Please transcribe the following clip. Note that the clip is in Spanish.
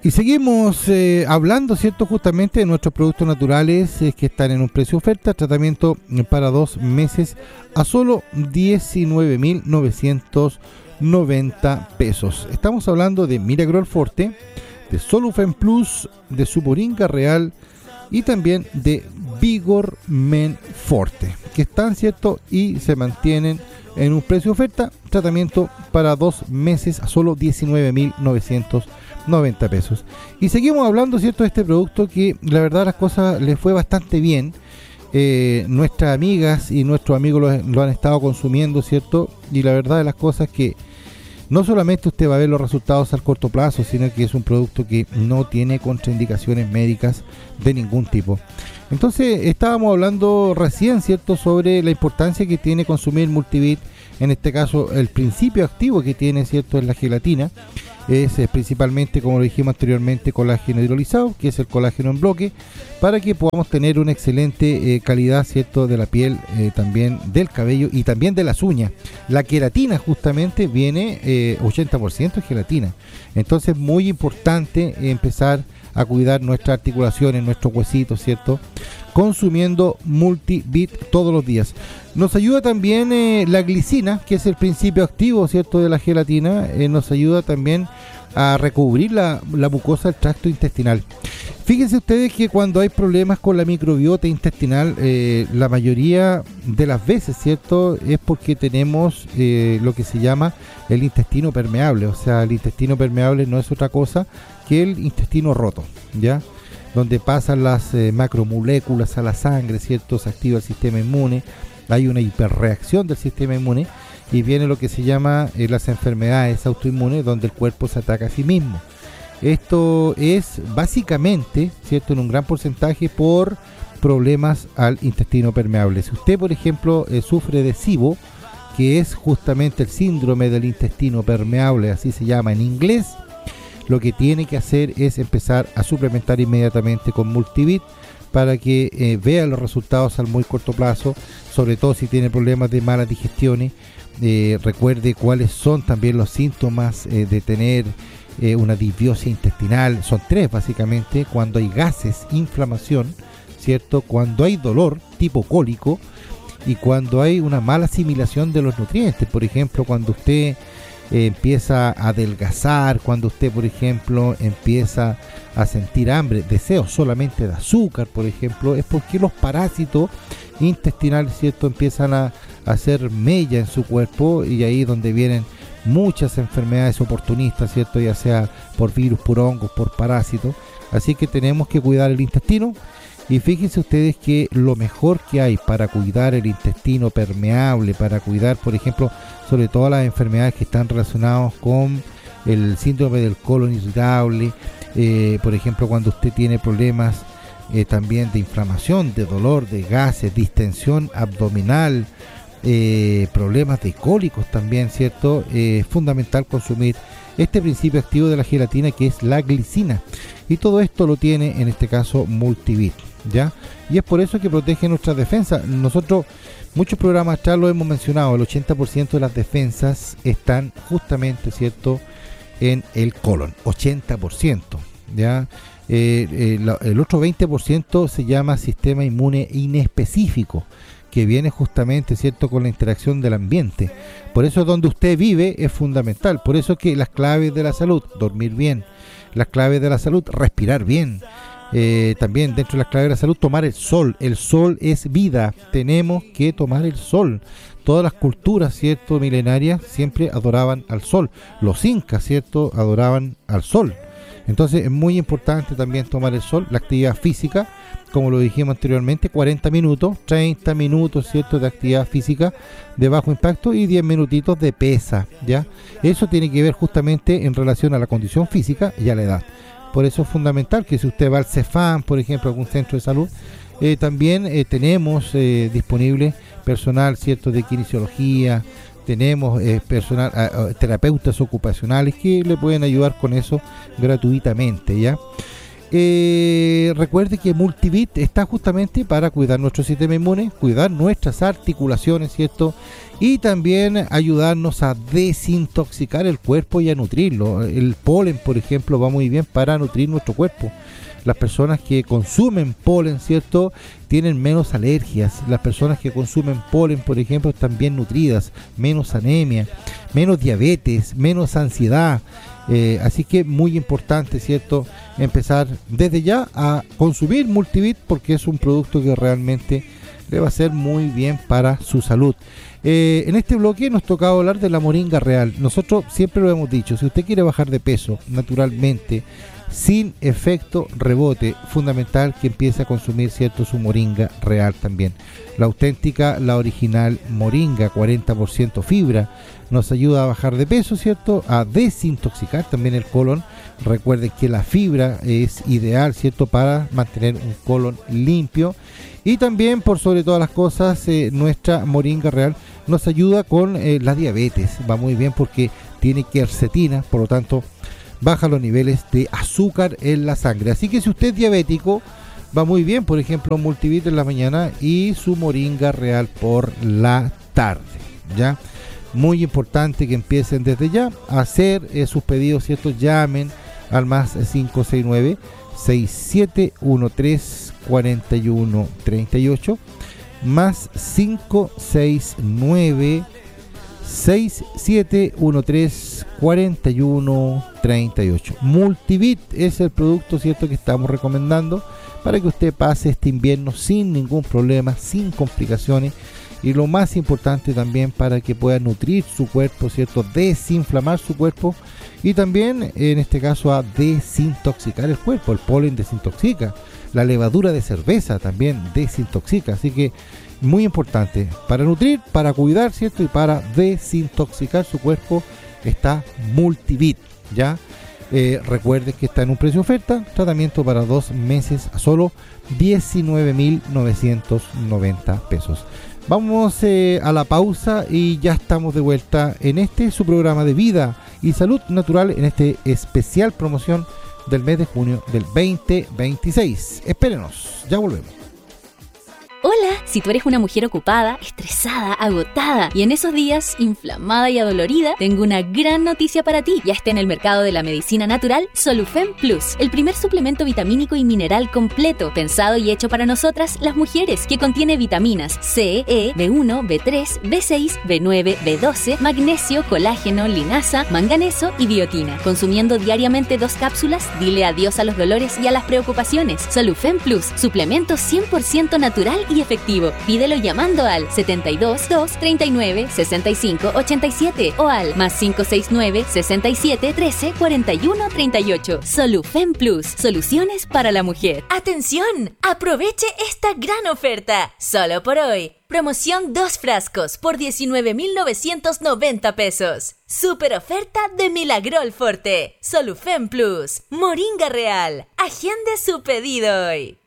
Y seguimos hablando, ¿cierto? Justamente de nuestros productos naturales que están en un precio oferta, tratamiento para 2 meses a solo 19.990 pesos. Estamos hablando de Miragrol Forte, de Solufen Plus, de Suporinga Real y también de Vigor Men Forte, que están, ¿cierto? Y se mantienen en un precio oferta, tratamiento para 2 meses a solo 19.990 pesos. Y seguimos hablando, ¿cierto?, de este producto que la verdad las cosas les fue bastante bien. Nuestras amigas y nuestros amigos lo han estado consumiendo, ¿cierto? Y la verdad de las cosas que no solamente usted va a ver los resultados al corto plazo, sino que es un producto que no tiene contraindicaciones médicas de ningún tipo. Entonces estábamos hablando recién, ¿cierto?, sobre la importancia que tiene consumir Multivit. En este caso el principio activo que tiene, ¿cierto?, es la gelatina. Es principalmente, como lo dijimos anteriormente, colágeno hidrolizado, que es el colágeno en bloque, para que podamos tener una excelente calidad, ¿cierto?, de la piel, también del cabello y también de las uñas. La queratina justamente viene 80% de gelatina. Entonces muy importante empezar a cuidar nuestras articulaciones, nuestros huesitos, ¿cierto?, consumiendo Multivit todos los días. Nos ayuda también la glicina, que es el principio activo, ¿cierto?, de la gelatina. Nos ayuda también a recubrir la mucosa del tracto intestinal. Fíjense ustedes que cuando hay problemas con la microbiota intestinal, la mayoría de las veces, ¿cierto?, es porque tenemos lo que se llama el intestino permeable. O sea, el intestino permeable no es otra cosa que el intestino roto, ¿ya?, donde pasan las macromoléculas a la sangre, ¿cierto? Se activa el sistema inmune, hay una hiperreacción del sistema inmune y viene lo que se llama las enfermedades autoinmunes, donde el cuerpo se ataca a sí mismo. Esto es básicamente, ¿cierto?, en un gran porcentaje por problemas al intestino permeable. Si usted, por ejemplo, sufre de SIBO, que es justamente el síndrome del intestino permeable, así se llama en inglés, lo que tiene que hacer es empezar a suplementar inmediatamente con Multivit para que vea los resultados al muy corto plazo, sobre todo si tiene problemas de malas digestiones. Recuerde cuáles son también los síntomas de tener una disbiosis intestinal. Son 3 básicamente: cuando hay gases, inflamación, ¿cierto?, cuando hay dolor tipo cólico y cuando hay una mala asimilación de los nutrientes. Por ejemplo, cuando usted empieza a adelgazar, cuando usted, por ejemplo, empieza a sentir hambre, deseos solamente de azúcar, por ejemplo, es porque los parásitos intestinales, ¿cierto?, empiezan a hacer mella en su cuerpo, y ahí es donde vienen muchas enfermedades oportunistas, ¿cierto?, ya sea por virus, por hongos, por parásitos. Así que tenemos que cuidar el intestino. Y fíjense ustedes que lo mejor que hay para cuidar el intestino permeable, para cuidar, por ejemplo, sobre todo las enfermedades que están relacionadas con el síndrome del colon irritable, por ejemplo, cuando usted tiene problemas también de inflamación, de dolor, de gases, distensión abdominal, problemas de cólicos también, ¿cierto? Es fundamental consumir este principio activo de la gelatina, que es la glicina. Y todo esto lo tiene, en este caso, Multivit, ¿ya? Y es por eso que protege nuestras defensas. Nosotros, muchos programas atrás lo hemos mencionado, el 80% de las defensas están justamente, ¿cierto?, en el colon, 80%, ¿ya? El otro 20% se llama sistema inmune inespecífico, que viene justamente, ¿cierto?, con la interacción del ambiente. Por eso donde usted vive es fundamental. Por eso que las claves de la salud: dormir bien. Las claves de la salud: respirar bien. También dentro de las claves de la salud, tomar el sol. El sol es vida. Tenemos que tomar el sol. Todas las culturas, ¿cierto?, milenarias siempre adoraban al sol. Los incas, ¿cierto?, adoraban al sol. Entonces es muy importante también tomar el sol. La actividad física, como lo dijimos anteriormente, 40 minutos, 30 minutos, ¿cierto?, de actividad física de bajo impacto y 10 minutitos de pesa, ¿ya? Eso tiene que ver justamente en relación a la condición física y a la edad. Por eso es fundamental que si usted va al Cefam, por ejemplo, a algún centro de salud, también tenemos disponible personal, ¿cierto?, de kinesiología. Tenemos terapeutas ocupacionales que le pueden ayudar con eso gratuitamente, ¿ya? recuerde que Multivit está justamente para cuidar nuestro sistema inmune, cuidar nuestras articulaciones, ¿cierto? Y también ayudarnos a desintoxicar el cuerpo y a nutrirlo. El polen, por ejemplo, va muy bien para nutrir nuestro cuerpo. Las personas que consumen polen, ¿cierto?, tienen menos alergias. Las personas que consumen polen, por ejemplo, están bien nutridas, menos anemia, menos diabetes, menos ansiedad. Así que muy importante, ¿cierto?, empezar desde ya a consumir Multivit, porque es un producto que realmente le va a hacer muy bien para su salud. En este bloque nos toca hablar de la moringa real. Nosotros siempre lo hemos dicho, si usted quiere bajar de peso naturalmente, sin efecto rebote, fundamental que empiece a consumir, ¿cierto?, su moringa real también. La auténtica, la original moringa, 40% fibra, nos ayuda a bajar de peso, ¿cierto?, a desintoxicar también el colon. Recuerden que la fibra es ideal, ¿cierto?, para mantener un colon limpio. Y también, por sobre todas las cosas, nuestra moringa real nos ayuda con la diabetes. Va muy bien porque tiene quercetina, por lo tanto baja los niveles de azúcar en la sangre. Así que si usted es diabético, va muy bien, por ejemplo, Multivit en la mañana y su moringa real por la tarde, ¿ya? Muy importante que empiecen desde ya a hacer sus pedidos, ¿cierto? Llamen al más 569 6713 4138, más 569 6713 4138. Multivit es el producto, ¿cierto?, que estamos recomendando para que usted pase este invierno sin ningún problema, sin complicaciones, y lo más importante también para que pueda nutrir su cuerpo, ¿cierto?, desinflamar su cuerpo y también en este caso a desintoxicar el cuerpo. El polen desintoxica, la levadura de cerveza también desintoxica, así que muy importante para nutrir, para cuidar, ¿cierto?, y para desintoxicar su cuerpo está Multivit, ¿ya? Recuerde que está en un precio oferta, tratamiento para 2 meses a solo 19.990 pesos. Vamos a la pausa y ya estamos de vuelta en su programa de vida y salud natural, en este especial promoción del mes de junio del 2026. Espérenos, ya volvemos. Hola, si tú eres una mujer ocupada, estresada, agotada y en esos días inflamada y adolorida, tengo una gran noticia para ti. Ya está en el mercado de la medicina natural Solufen Plus, el primer suplemento vitamínico y mineral completo, pensado y hecho para nosotras las mujeres, que contiene vitaminas C, E, B1, B3, B6, B9, B12, magnesio, colágeno, linaza, manganeso y biotina. Consumiendo diariamente 2 cápsulas, dile adiós a los dolores y a las preocupaciones. Solufen Plus, suplemento 100% natural y efectivo. Pídelo llamando al 72 239 65 87 o al más 569 67 13 41 38. Solufen Plus, soluciones para la mujer. ¡Atención! Aproveche esta gran oferta, solo por hoy. Promoción 2 frascos por 19.990 pesos. Super oferta de Milagrol Forte. Solufen Plus, moringa real. Agende su pedido hoy.